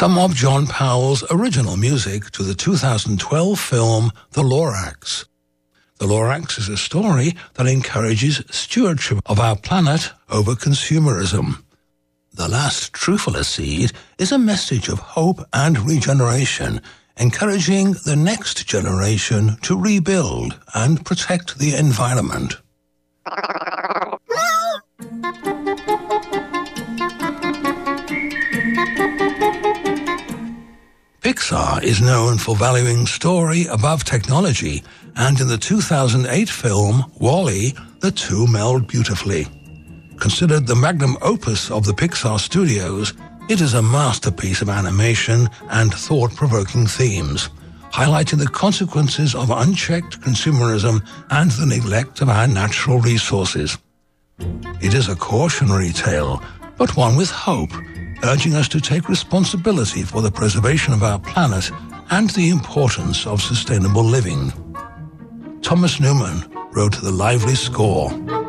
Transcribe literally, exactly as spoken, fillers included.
some of John Powell's original music to the two thousand twelve film The Lorax. The Lorax is a story that encourages stewardship of our planet over consumerism. The Last Truffula Seed is a message of hope and regeneration, encouraging the next generation to rebuild and protect the environment. Pixar is known for valuing story above technology, and in the two thousand eight film WALL-E, the two meld beautifully. Considered the magnum opus of the Pixar studios, it is a masterpiece of animation and thought-provoking themes, highlighting the consequences of unchecked consumerism and the neglect of our natural resources. It is a cautionary tale, but one with hope, urging us to take responsibility for the preservation of our planet and the importance of sustainable living. Thomas Newman wrote the lively score.